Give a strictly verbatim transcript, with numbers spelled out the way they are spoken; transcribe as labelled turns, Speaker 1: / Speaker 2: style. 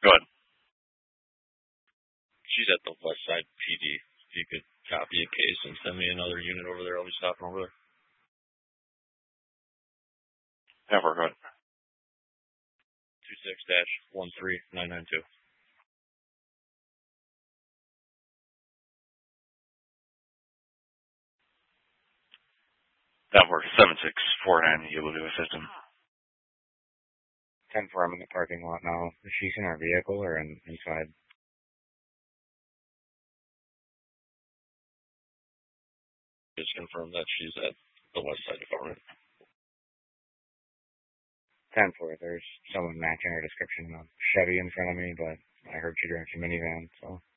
Speaker 1: Go ahead.
Speaker 2: She's at the West Side P D. If you could copy a case and send me another unit over there, I'll be stopping over there.
Speaker 1: Yeah, we're good.
Speaker 2: two six dash one three nine nine two.
Speaker 1: That works. seven six four nine, you will do a system.
Speaker 3: ten four, I'm in the parking lot now. Is she in our vehicle or in, inside?
Speaker 2: Just confirm that she's at the West Side Department.
Speaker 3: ten four, there's someone matching her description of Chevy in front of me, but I heard she drives a minivan, so.